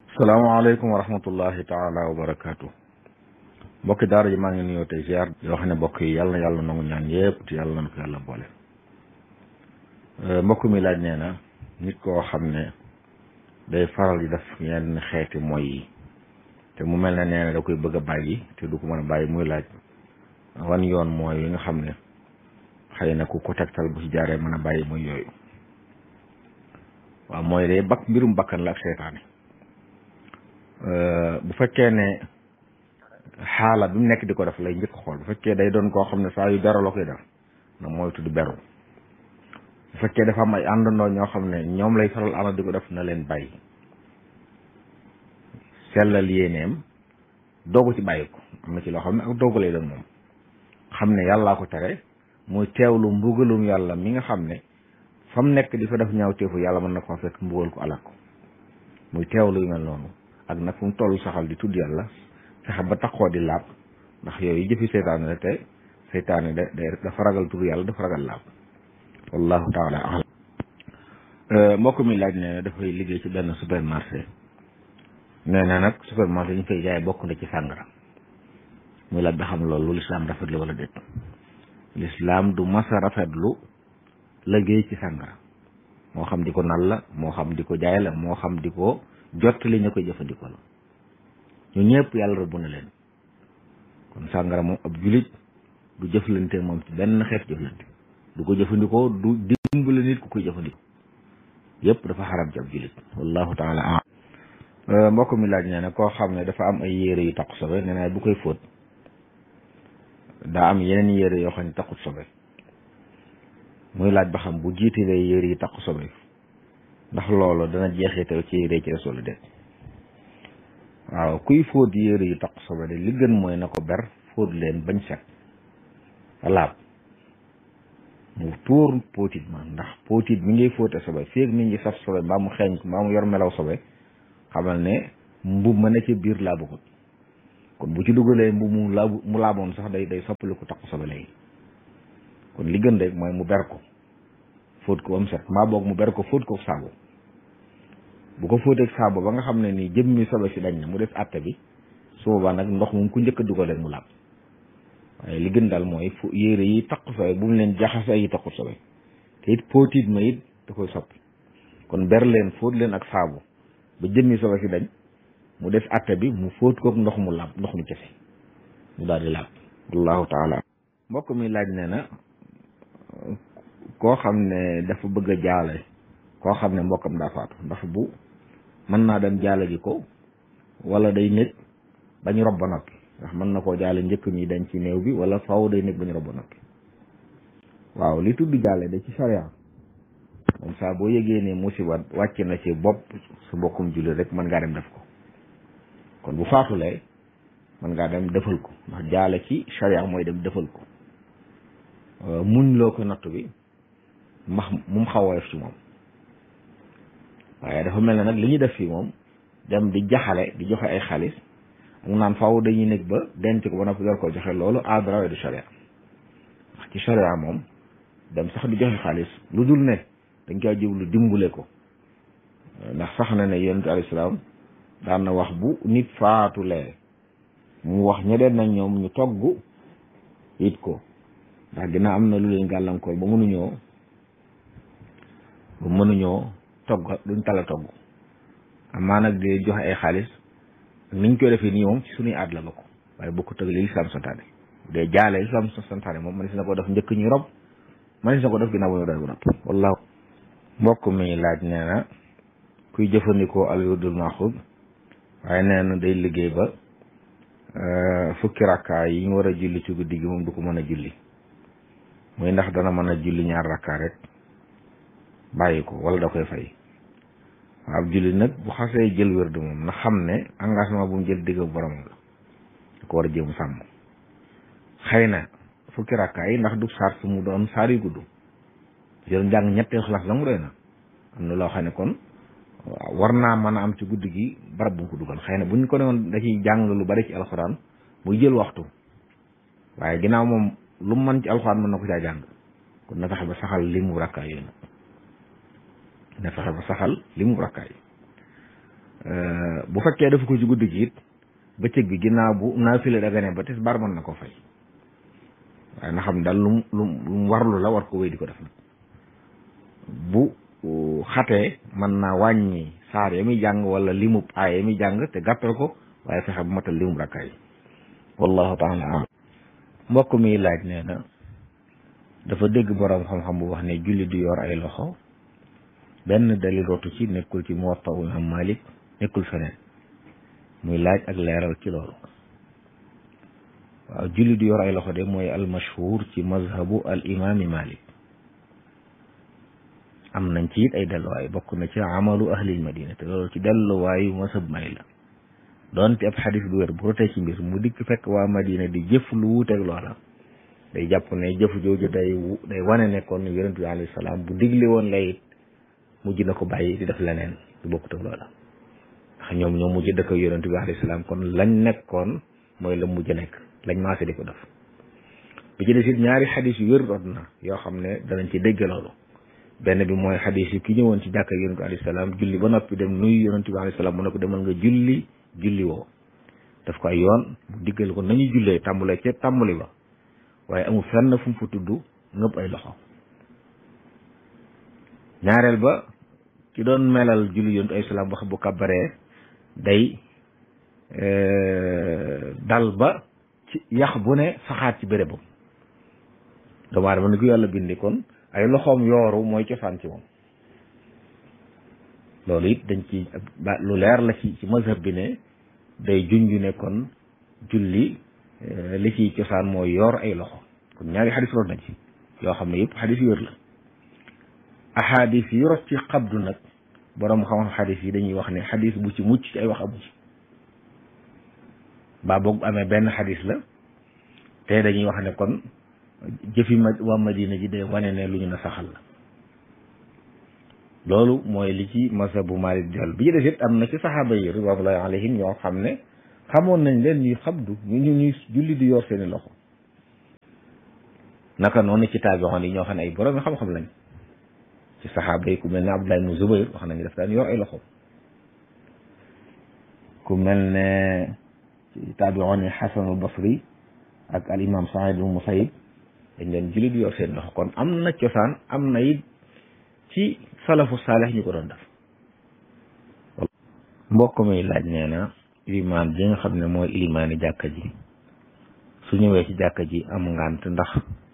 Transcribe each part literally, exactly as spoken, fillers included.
salaamaaleykum wa rahmatullahi taala wa barakaatu. mbokki daara ji maa ngi nuyoo tey ziar yoo xam ne mbokk yi yàlla na yàlla nangu ñaan yëpp te yàlla na ko yàlla boole. mbokk mi laaj nee na nit koo xam ne day faral di def yenn xeeti mooy yi te mu mel ne nee na da koy bëgg a bàyyi te du ko mën a bàyyi muy laaj wan yoon mooy yi nga xam ne xëy na ku ko tegtal bu ci jaaree mën a bàyyi mooy yooyu. waaw mooy day bakk mbirum bakkan la ak seytaane. bu fekkee ne xaala bi mu nekk di ko def lay njëkk xool bu fekkee day doon koo xam ne saa yu beru la koy def na mooy tudd beru. bu fekkee dafa am ay àndandoo ñoo xam ne ñoom lay faral ànd di ko def na leen bàyyi sellal yéeneem doogu ci bàyyi ko am na ci loo xam ne ak doogu lay doon moom xam ne yàllaa ko tere muy teewlu mbugalum yàlla mi nga xam ne fa mu nekk di fa def ñaaw teefu yàlla mën na ko fekk mbugal ko alak ko muy teewlu yu mel noonu ak nag fu mu toll saxal di tudd yàlla fexe ba taxoo di laab ndax yooyu jëfi seytaane la te seytaane da dafa ragal tudd yàlla dafa ragal laab wallahu taala alam. mbokk mi laaj ne dafay liggéey ci benn supermarché nee na nag supermarché ñu fay jaay bokk na ci sàngara muy laaj ba xam loolu lislaam rafetlu wala déet. lislaam du masa rafetlu liggéey ci sàngara moo xam di ko nal la moo xam di ko jaay la moo xam di ko jot li ñu koy jëfandikoo la ñu ñëpp yàlla rëbb na leen kon sàngara moom ab julit du jëflante moom ci benn xeet jëflante du ko jëfandikoo du dimbali nit ku koy jëfandikoo yëpp dafa xaram ci ab julit wallahu taala a'lam. mbokk mi laaj nee na koo xam ne dafa am ay yére yu taqu sobe nee na bu koy fóot daa am yeneen yére yoo xam ne taqut sobe muy laaj ba xam bu jiitalee yére yi taqu sobe ndax loolu dana jeexital ci yére ci resolu de waaw kuy fóot yére yu taq sobe de li gën mooy na ko ber fóot leen bañ set laab mu tuur póotit ma ndax póotit mi ngay fóote sobe féeg mi ngi saf sobe mbaa mu xeeñ ko mbaa mu yor melaw sobe xamal ne mbub ma ne ci biir laabugut kon bu ci dugalee mbub mu laabu mu laaboon sax day day soppali ko taq sobe léegi kon li gën rek mooy mu ber ko fóot ko ba mu set maa boog mu ber ko fóot ko saabu bu ko fóoteeg saabu ba nga xam ne nii jëmmi sobe si dañ na mu def àtte bi su boobaa nag ndox moom ku njëkk a dugal rek mu laab waaye li gën daal mooy fu yére yi taqu sobe bu mu leen jaxase yi taqut sobe te it póotit ma it da koy soppi kon ber leen fóot leen ak saabu ba jëmmi sobe si dañ mu def àtte bi mu fóot koog ndox mu laab ndox mu kese mu daal di laab wallahu taala. mbokk mi laaj nee na koo xam ne dafa bëgg a jaale koo xam ne mbokkam daa faatu ndax bu mën naa dem jaale ji ko wala day nekk bañ rob ba noppi ndax mën na koo jaale njëkk ñi dañ ci néew bi wala faaw day nekk bañ rob ba noppi. waaw li tudd jaale da ci sharia moom saa boo yëgee ne musiba wàcc na ci bopp su mbokkum jullit rek mën ngaa dem def ko kon bu faatulee mën ngaa dem defal ko ndax jaale ci sharia mooy dem defal ko muñ loo ko nattu bi max mu xaw a woyof ci moom waaye dafa mel ne nag li ñuy def fii moom dem di jaxale di joxe ay xaalis ak naan faaw dañuy nekk ba denc ko ba noppi door ko joxe loolu aadara du sharia ndax ci sharia moom dem sax di joxe xaalis lu dul ne dañ koy jublu dimbule ko ndax sax na ne yonent alayhi salaam daan na wax bu nit faatulee mu wax ñeneen nañ ñoom ñu togg it ko ndax dina am na lu leen gàllankoor ba mënuñoo ba mënuñoo togg duñ tala togg amaa nag di joxe ay xaalis niñ koy defee nii moom ci suñuy aad la bokk waaye bokku tëg li lislaam santaane de jaale lislaam santaane moom man si na ko def njëkk ñuy rob man si na ko def ginnaaw bu ñu doy bu nopp wallaahu. mbokk mi laaj nee na kuy jëfandikoo al wirdul maxuud waaye nee na day liggéey ba fukki rakkaa yi ñu war a julli ci guddi gi moom du ko mën a julli muy ndax dana mën a julli ñaar rakkaa rek bàyyi ko wala da koy fay. waaw ab julli nag bu xasee jël wérd moom na xam ne engagement bu mu jël digg borom la da ko war a jéem sàmm xëy na fukki rakkaa yi ndax du saar su mu doon saar yu gudd jël njàng ñetti xalaas la mu doy na am na loo xam ne kon war naa mën a am ci guddi gi barab bu mu ko dugal xëy na bu ñu ko ne woon da ciy jàng lu bari ci alxuraan muy jël waxtu waaye ginnaaw moom lu mu mën ci alxuraan mën na ko caa jàng kon na fexe ba saxal li mu rakkaa yooyu nag na fexe ba saxal li mu rakkaay bu fekkee dafa ko ci guddi gi it bëccëg bi ginnaaw bu naafila dagane ba tisbaar mën na ko fay waaye na xam daal lu lu lu warlu la war ko wéy di ko def nag bu xatee mën naa wàññi saar ya muy jàng wala limub aay ya muy jàng te gàttal ko waaye fexe bu matal limub rakkaa yi wallahu taala alam mbokk mi laaj nee na dafa dégg boroom xam-xam bu wax ne julli du yor ay loxo benn dalil rotu ci nekkul ci Muwatta Imam Malik nekkul feneen muy laaj ak leeral ci loolu waaw julli du yor ay loxo de mooy al mashhur ci mazhabu al imami Malik am nañ ci it ay delluwaay bokk na ci amalu ahlil madina te loolu ci delluwaayu masab may la doonte ab xadis bu wér bu rotee ci mbir mu dikk fekk waa madina di jëf lu wuuteeg loola day jàpp ne jëf jooju day day wane ne kon yonent bi alayhi salaam bu digle woon lay mujj na ko bàyyi di def leneen du bokkut ak loola ndax ñoom ñoo mujj dëkk yonent bi alayhi salaam kon lañ nekkoon mooy la mujj nekk lañ maase di ko def bi ci des it ñaari xadis yu wér rot na yoo xam ne danañ ci dégg loolu benn bi mooy xadis yi ki ñëwoon ci jàkka yonent bi alayhi salaam julli ba noppi dem nuyu yonent bi alayhi salaam mu ne ko demal nga julli julli woo daf ko ay yoon bu diggal ko nañu jullee tàmbale ca tàmbali ba waaye amul fenn fu mu fa tudd ngëpp ay loxo ñaareel ba ci doon melal julli yonent ay salaam wax bu kabaree day dal ba ci yax bu ne saxaat ci bérébam doomu aadama ni ko yàlla bindi kon ay loxoom yooru mooy cosaan ci moom loolu it dañ ci lu leer la ci ci mazhab bi ne day junju ne kon julli li ciy cosaan mooy yor ay loxo kon ñaari xadis root nañ ci yoo xam ne yëpp xadis yu wér la ahadis yi rot ci xabdu nag borom xam-xam xadis yi dañuy wax ne xadis bu ci mucc ci ay wax amu ci baa boog amee benn xadis la te dañuy wax ne kon jëfi ma waa Madina ji day wane ne lu ñu na saxal la loolu mooy li ci mazhabu Maalik jàll bi ci des it am na ci saxaaba yi ridwanullahi alayhim ñoo xam ne xamoon nañ leen ñuy xabdu ñu ñu ñuy julli di yor seeni loxo naka noonu ci taabi'oon yi ñoo xam ne ay borom xam-xam lañ ci saxaaba yi ku mel ne Abdullah ibn Zubayr wax nañu daf daan yor ay loxo ku mel ne ci taabi'oon yi Hasan al-Basri ak al imam Sa'id ibn Musayyib dañ leen julli di yor seen loxo kon am na cosaan am na it ci salafu saalih ñu ko doon def mbokk mi laaj nee na ilimaan ji nga xam ne mooy ilimaani jàkka ji su ñëwee ci jàkka ji am ngànt ndax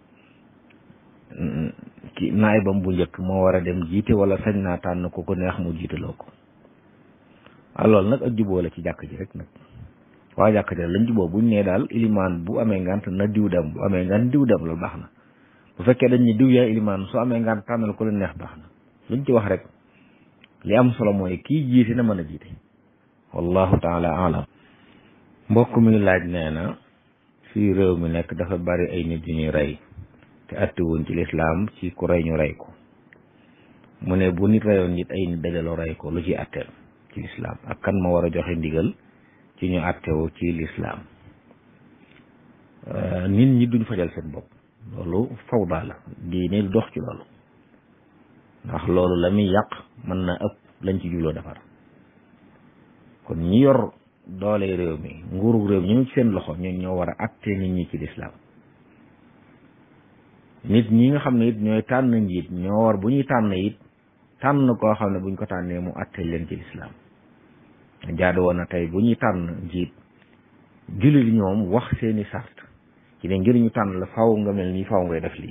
ki naayibam bu njëkk moo war a dem jiite wala sañ naa tànn ko ko neex mu jiitaloo ko ah loolu nag ak juboo la ci jàkka ji rek nag waa jàkka ji lañ juboo buñ nee daal ilimaan bu amee ngànt na diw dem bu amee ngànt diw dem loolu baax na bu fekkee dañ ne diw yaay ilimaan su amee ngànt tànnal ko lu neex baax na luñ ci wax rek li am solo mooy kii jiite na mën a jiite wallahu taala alam mbokk mi laaj nee na fii réew mi nekk dafa bari ay nit yu ñuy rey te attiwuñ ci lislaam ci ku rey ñu rey ko mu ne bu nit reyoon nit ay nit dajaloo rey ko lu ci atteel ci lislaam ak kan ma war a joxe ndigal ci ñu attewu ci lislaam nit ñi duñ fajal seen bopp loolu fawda la diine du dox ci loolu ndax loolu la muy yàq mën na ëpp lañ ci jubloo defar kon ñi yor doole réew mi nguuru réew mi ñu ci seen loxo ñoo ñoo war a atte nit ñi ci lislaam nit ñi nga xam ne it ñooy tànn njiit ñoo war bu ñuy tànn it tànn koo xam ne buñ ko tànnee mu atte leen ci lislaam jaadu woon na tey bu ñuy tànn njiit jullit ñoom wax seeni sart ci ne ngir ñu tànn la faw nga mel nii faw ngay def lii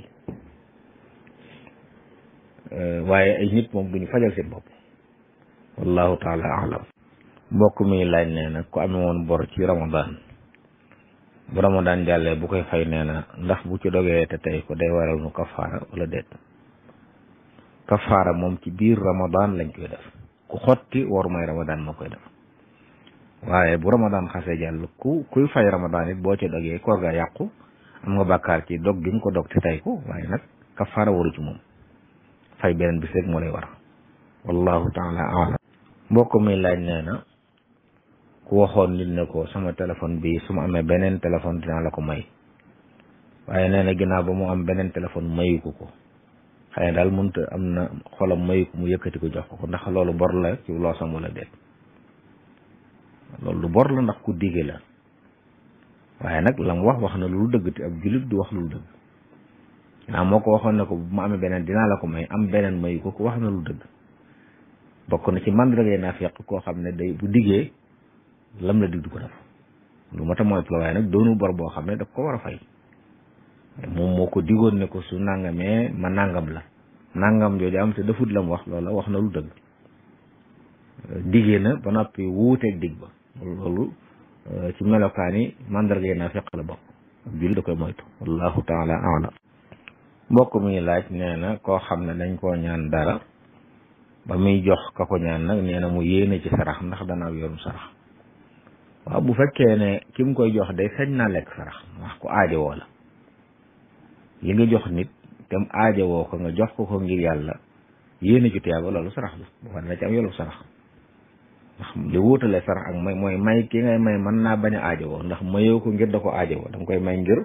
waaye ay nit moom duñu fajal seen bopp wallahu taala alam mbokk mi laaj nee na ku amee woon bor ci ramadan bu ramadan jàllee bu koy fay nee na ndax bu ci dogee te tey ko day waral mu kafaara wala déet kafaara moom ci biir ramadan lañ koy def ku xotti war may ramadan moo koy def waaye bu ramadan xasee jàll ku kuy fay ramadan it boo ci dogee koor ga yàqu am nga bàkkaar ci dog gi nga ko dog te tey ko waaye nag kafaara waru ci moom fay beneen bis rek moo lay war wallahu taala alam mbokk mi laaj nee na ku waxoon nit ne ko sama téléphone bi su ma amee beneen téléphone dinaa la ko may waaye nee na ginnaaw ba mu am beneen téléphone mayu ko ko xëy na daal mënut am na xolam mayu ko mu yëkkati ko jox ko ko ndax loolu bor la ci loosam wala déet loolu lu bor la ndax ku dige la waaye nag la mu wax wax na lu dëgg te ab jullit du wax lu dëgg naa moo ko waxoon ne ko bu ma amee beneen dinaa la ko may am beneen mayu ko ko wax na lu dëgg bokk na ci mandargay naafiq koo xam ne day bu diggee lam la dig du ko def lu mat a moytu la waaye nag doonu bor boo xam ne daf ko war a fay moom moo ko digoon ne ko su nangamee ma nangam la nangam jooju am te defut la mu wax loola wax na lu dëgg diggee na ba noppi wuuteeg dig ba loolu ci melokaani mandargay naafiq la bokk jul da koy moytu wallahu taala alam mbokk mi laaj nee na koo xam ne dañ koo ñaan dara ba muy jox ka ko ñaan nag nee na mu yéene ci sarax ndax dana am yoonu sarax waaw bu fekkee ne ki mu koy jox day sañ naa lekk sarax wax ko aajowoo la li nga jox nit tam aajowoo ko nga jox ko ko ngir yàlla yéene ci tiyaaba loolu sarax la bu war na ci am yoolu sarax ndax li wuutale sarax ak may mooy may ki ngay may mën naa bañ a aajowoo ndax mayoo ko ngir da ko aajowoo da nga koy may ngir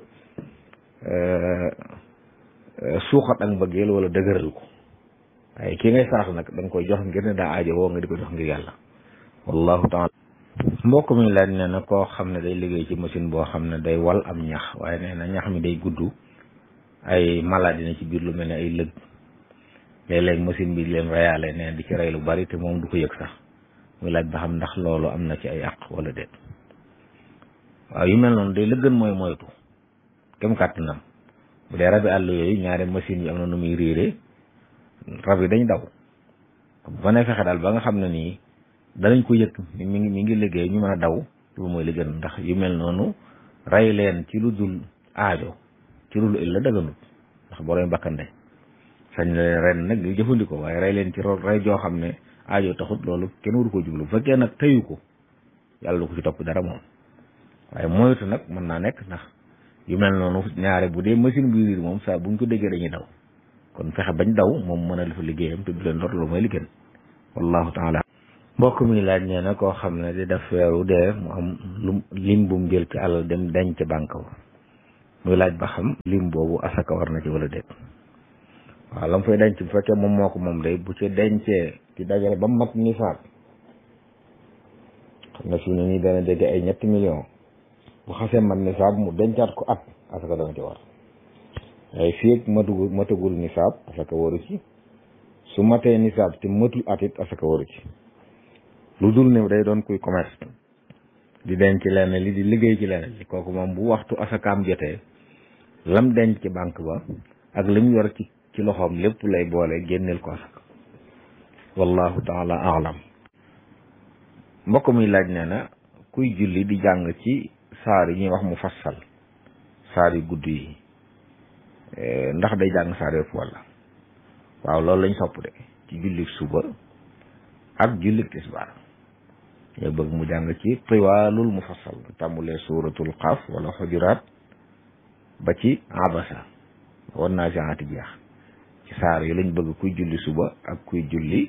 suuxat ak mbëggeel wala dëgëral ko waaye ki ngay sarax nag da nga koy jox ngir ne daa aajowoo nga di ko jox ngir yàlla wallahu taala mbokk mi laaj nee na koo xam ne day liggéey ci machine boo xam ne day wal am ñax waaye nee na ñax mi day gudd ay maladie na ci biir lu mel ne ay lëg léeg-léeg machine bi leen reyaale nee na di ci rey lu bari te moom du ko yëg sax muy laaj ba xam ndax loolu am na ci ay àq wala déet waaw yu mel noonu day la gën mooy moytu kem kàttanam bu dee rabi àll yooyu ñaari machine yi am na nu muy riire rab yi dañ daw ba ne fexe daal ba nga xam ne nii danañ ko yëg mi ngi mi ngi liggéey ñu mën a daw loolu mooy li gën ndax yu mel noonu rey leen ci lu dul aajo ci lu illa daganut ndax boroom bakkande sañ la ren nag di jëfandikoo waaye rey leen ci rey joo xam ne aajo taxut loolu kenn waru ko jublu bu fekkee nag teyu ko yàlla du ko ci topp dara moom waaye moytu nag mën naa nekk ndax yu mel noonu ñaare bu dee machine bu riir moom saa buñ ko déggee dañuy daw kon fexe bañ daw moom mën a dafa liggéeyam te du leen lor loolu mooy li gën wallahu taala mbokk mi laaj nee na koo xam ne di def weeru dee mu am lu lim bu mu jël ci alal dem denc ca banque ba muy laaj ba xam lim boobu asaka war na ci wala déet waaw la mu fay denc bu fekkee moom moo ko moom day bu ci dencee ci dajale ba mat nisaab xam nga fi ne nii dana jege ay ñetti millions bu xasee mat nisaab mu dencaat ko at asaka dana ci war waaye fii ak matugul matugul nisaab asaka waru ci su matee nisaab te matul at it asaka waru ci lu dul ne day doon kuy commerce di denc lenn li di liggéey ci lenn li kooku moom bu waxtu asakaam jotee lam denc ci banque ba ak li mu yor ci ci loxoom lépp lay boole génneel ko asaka wallahu taala alam mbokk mi laaj nee na kuy julli di jàng ci saar yi ñuy wax mu fassal saar yu gudd yi ndax day jàng saar yëpp walla waaw loolu lañ sopp de ci julli suba ak julli tisbaar yow bëgg mu jàng ci tiwaalul mufassal tàmbulee suuratul xaaf wala xujuraat ba ci abasa wan naa jaati jeex ci saar yi lañ bëgg kuy julli suba ak kuy julli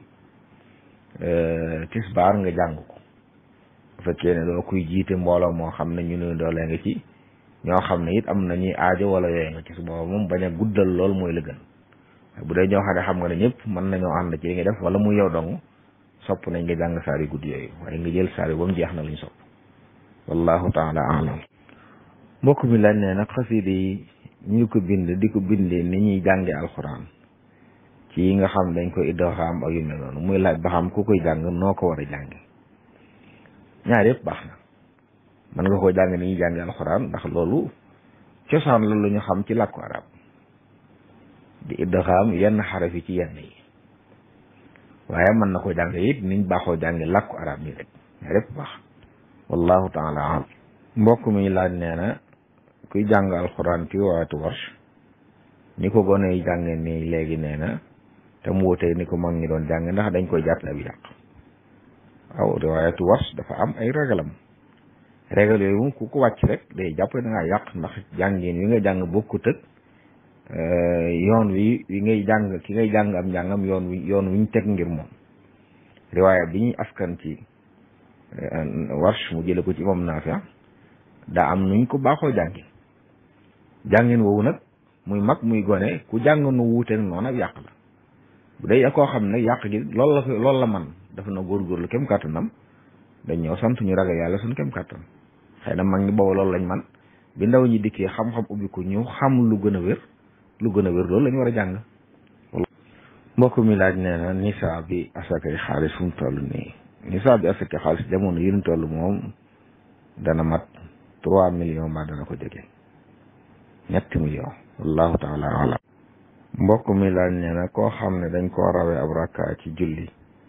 tisbaar nga jàng ko bu fekkee ne doo kuy jiite mbooloo moo xam ne ñu ne doolee nga ci ñoo xam ne it am na ñuy aajo wala yooyu nga ci su booba moom bañ a guddal lool mooy la gën bu dee ñoo xam ne xam nga ne ñëpp mën nañoo ànd ci li nga def wala muy yow dong sopp nañ nga jàng saar yu gudd yooyu waaye nga jël saar yi ba mu jeex na lañ sopp wallahu taala alam mbokk mi laaj nee nag xasida yi ñu ko bind di ko bindee ni ñuy jànge alxuraan ci yi nga xam dañ koy idgaam ak yu mel noonu muy laaj ba xam ku koy jàng noo ko war a jànge ñaar yëpp baax na mën nga koo jàng ni ñuy jànge alxuraan ndax loolu cosaan la lu ñu xam ci làkku arab di idgaam yenn xaraf yi ci yenn yi waaye mën na ko jàng it niñ baaxoo jànge làkku arab nii rek ñaar yëpp baax wallahu taala alam mbokk mi laaj nee na kuy jàng alxuraan ci waatu warsh ni ko gone yi jànge nii léegi nee na te mu wutee ni ko mag ñi doon jàng ndax dañ koy jàppale ab yàq waaw riwaayatu warsh dafa am ay ragalam régal yooyu moom ku ko wàcc rek day jàpp da ngaa yàq ndax jàngin wi nga jàng bokkut ak yoon wi wi ngay jàng ki ngay jàng am njàngam yoon wi yoon wi ñu teg ngir moom riwaaya bi ñuy askan ci warsh mu jële ko ci imam Naafi daa am nuñ ko baaxoo jàngi jàngin woowu nag muy mag muy gone ku jàng nu wuuteeg noonu ak yàq la bu dee koo xam ne yàq gi loolu la loolu la man dafa na góorgóorlu kem kàttanam dañ ñoo sant ñu ragal yàlla suñ kem kàttan xëy na mag ñi boobu loolu lañ man bi ndaw ñi dikkee xam-xam ubbi ko ñu xam lu gën a wér lu gën a wér loolu lañ war a jàng. mbokk mi laaj nee na nisaab bi asakay xaalis fu mu toll nii nisaab bi asakay xaalis jamono yi ñu toll moom dana mat trois millions mbaa dana ko jege ñetti millions wallahu taala alam. mbokk mi laaj nee na koo xam ne dañ koo rawee ab rakka ci julli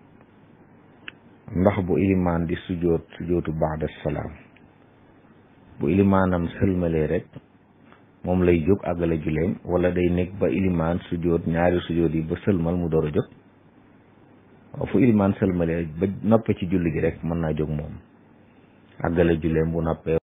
ndax bu ilimaan di sujoot sujootu ba'da salaam bu ilimaanam sëlmalee rek moom lay jóg àggale julleem wala day nekk ba ilimaan sujoot ñaari sujoot yi ba sëlmal mu door a jóg waaw fu ilimaan sëlmalee ba noppe ci julli gi rek mën naa jóg moom àggale julleem bu noppee